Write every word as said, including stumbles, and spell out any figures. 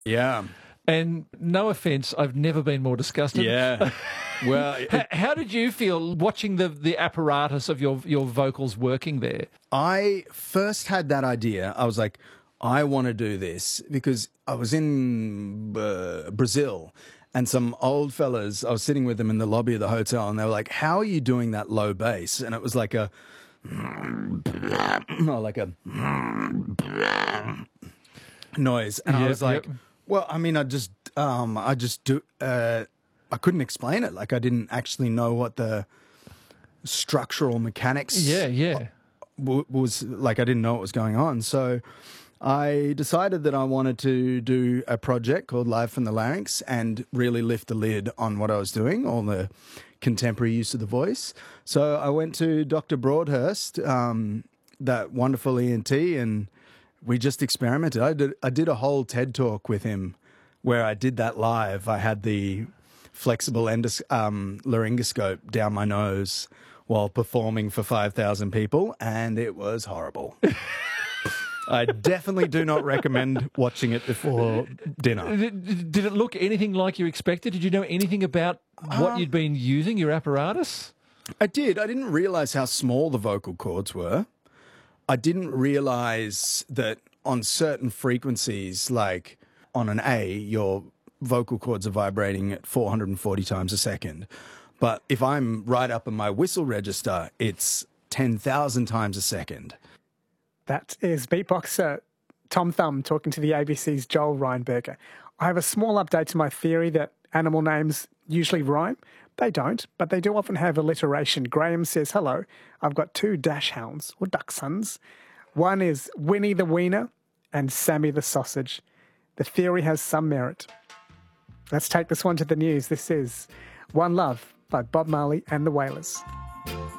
Yeah. And no offence, I've never been more disgusted. Yeah. Well, it, How, how did you feel watching the, the apparatus of your, your vocals working there? I first had that idea. I was like, I want to do this because I was in uh, Brazil and some old fellas, I was sitting with them in the lobby of the hotel and they were like, how are you doing that low bass? And it was like a, like a noise. And I Yep, was like, yep. well, I mean, I just, um, I just do, uh, I couldn't explain it. Like I didn't actually know what the structural mechanics Yeah, yeah. w- was like. I didn't know what was going on. So I decided that I wanted to do a project called Live from the Larynx and really lift the lid on what I was doing, all the contemporary use of the voice. So I went to Doctor Broadhurst, um, that wonderful E N T, and we just experimented. I did, I did a whole TED talk with him where I did that live. I had the flexible endos- um, laryngoscope down my nose while performing for five thousand people, and it was horrible. I definitely do not recommend watching it before dinner. Did, did it look anything like you expected? Did you know anything about what Um, you'd been using, your apparatus? I did. I didn't realize how small the vocal cords were. I didn't realize that on certain frequencies, like on an A, your vocal cords are vibrating at four hundred forty times a second. But if I'm right up in my whistle register, it's ten thousand times a second. That is beatboxer Tom Thumb talking to the A B C's Joel Reinberger. I have a small update to my theory that animal names usually rhyme. They don't, but they do often have alliteration. Graham says, hello, I've got two dash hounds, or dachshunds. One is Winnie the Wiener and Sammy the Sausage. The theory has some merit. Let's take this one to the news. This is One Love by Bob Marley and the Wailers.